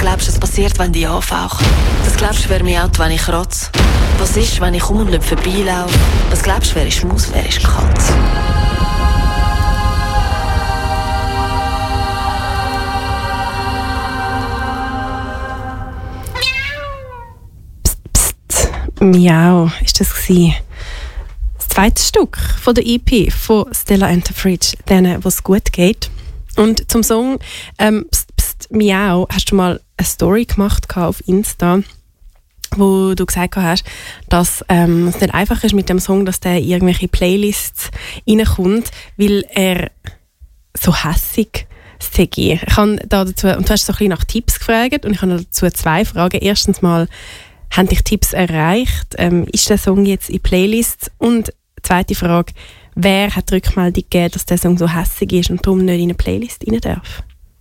glaubst du, es passiert, wenn die anfauchen? Was glaubst du, wer mich out, wenn ich rotz? Was ist, wenn ich um und nicht vorbeilaufe? Was glaubst du, wer ist Maus, wer ist Katz? Miau, ist das gewesen. Das zweite Stück von der EP von Stella and the Fridge, denen, wo es gut geht. Und zum Song Psst, Psst, Miau hast du mal eine Story gemacht auf Insta, wo du gesagt hast, dass es nicht einfach ist mit dem Song, dass der in irgendwelche Playlists reinkommt, weil er so hässig sei. Ich habe dazu, und du hast so ein bisschen nach Tipps gefragt, und ich habe dazu 2 Fragen. Erstens mal, haben dich Tipps erreicht? Ist der Song jetzt in Playlists? Und zweite Frage, wer hat die Rückmeldung gegeben, dass der Song so hässig ist und darum nicht in eine Playlist rein darf?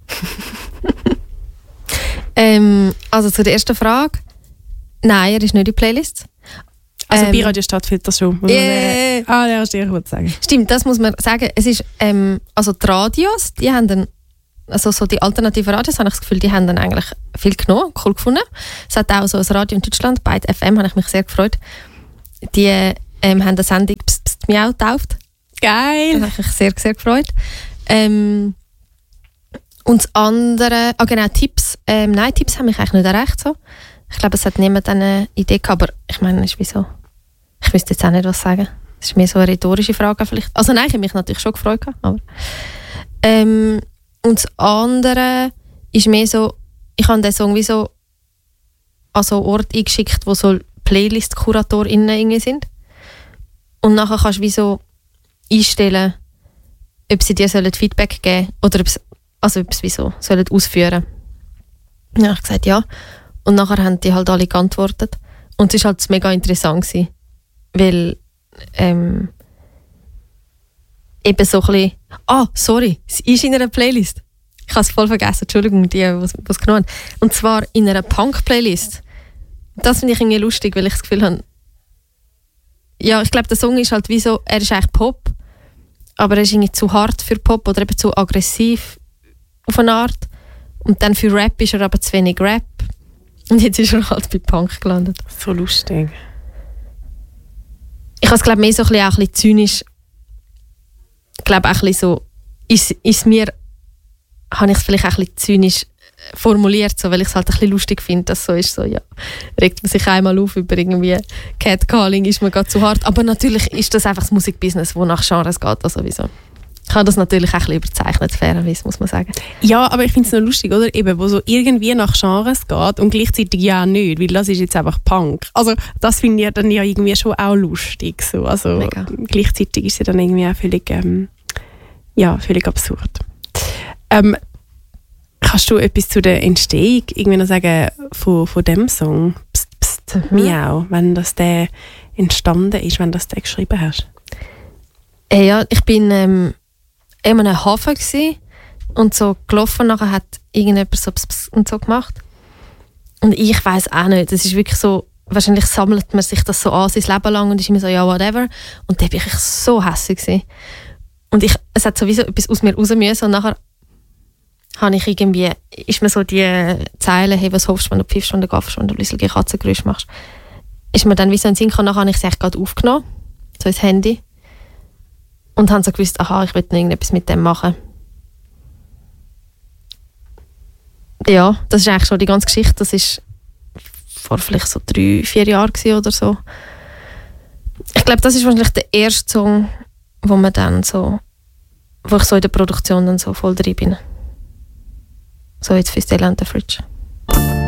Also zu der ersten Frage. Nein, er ist nicht in Playlists. Also bei Radio Stadt fehlt das schon. Ja, hast du dir gut sagen. Stimmt, das muss man sagen. Es ist, also die Radios, die haben dann, also so die alternativen Radios, habe ich das Gefühl, die haben dann eigentlich viel genommen, cool gefunden. Es hat auch so ein Radio in Deutschland, Byte FM, habe ich mich sehr gefreut. Die haben eine Sendung Psst, Psst, Miau getauft. Geil! Das habe ich mich sehr, sehr gefreut. Und das andere, genau, Tipps. Nein, Tipps haben mich eigentlich nicht erreicht. So. Ich glaube, es hat niemand eine Idee gehabt, aber ich meine, es ist wie so, ich wüsste jetzt auch nicht, was sagen. Das ist mehr so eine rhetorische Frage vielleicht. Also nein, ich habe mich natürlich schon gefreut. Aber, und das andere ist mehr so, ich habe den Song wie so an so einen Ort eingeschickt, wo so Playlist-KuratorInnen irgendwie sind. Und nachher kannst du wie so einstellen, ob sie dir Feedback geben sollen oder ob sie wie so sollen ausführen. Dann habe ich gesagt, ja. Und nachher haben die halt alle geantwortet. Und es war halt mega interessant gewesen, weil eben so ein bisschen, sorry, es ist in einer Playlist. Ich habe es voll vergessen, Entschuldigung, die es genommen haben. Und zwar in einer Punk-Playlist. Das finde ich irgendwie lustig, weil ich das Gefühl habe, ja, ich glaube, der Song ist halt wie so, er ist eigentlich Pop, aber er ist irgendwie zu hart für Pop oder eben zu aggressiv auf eine Art. Und dann für Rap ist er aber zu wenig Rap. Und jetzt ist er halt bei Punk gelandet. So lustig. Ich habe es, glaube ich, mehr so ein bisschen zynisch. Ich glaube auch ein bisschen so, habe ich es vielleicht auch ein bisschen zynisch formuliert, so, weil ich es halt ein bisschen lustig finde, dass so ist, so, ja, regt man sich einmal auf über irgendwie Catcalling, ist man gerade zu hart. Aber natürlich ist das einfach das Musikbusiness, wo nach Genres geht, also sowieso. Ich habe das natürlich auch ein bisschen überzeichnet, fairerweise, muss man sagen. Ja, aber ich finde es noch lustig, oder? Eben, wo so irgendwie nach Genres geht und gleichzeitig ja nicht, weil das ist jetzt einfach Punk. Also das finde ich dann ja irgendwie schon auch lustig. So. Also mega. Gleichzeitig ist es dann irgendwie auch völlig, völlig absurd. Kannst du etwas zu der Entstehung irgendwie noch sagen von dem Song? Psst, psst, Miau, wenn das der entstanden ist, wenn das der geschrieben hast? Ja, ich bin in einem Hafen gewesen und so gelaufen, nachher hat irgendjemand so pss, pss und so gemacht. Und ich weiss auch nicht, das ist wirklich so, wahrscheinlich sammelt man sich das so an sein Leben lang und ist immer so, ja, whatever. Und da war ich so hässlich gewesen. Und es hat sowieso etwas aus mir raus müssen und nachher habe ich irgendwie, ist mir so die Zeile, hey, was hoffst du, wenn du pfiffst, wenn du gaffst, wenn du ein Katzengeräusch machst, ist mir dann wie so ein Sinn gekommen, nachher habe ich es echt gerade aufgenommen, so ins Handy. Und habe so gewusst, aha, ich will irgendetwas mit dem machen. Ja, das ist eigentlich schon die ganze Geschichte. Das war vor vielleicht so 3-4 Jahren oder so. Ich glaube, das ist wahrscheinlich der erste Song, wo ich so in der Produktion dann so voll drin bin. So jetzt für Stella and the Fridge.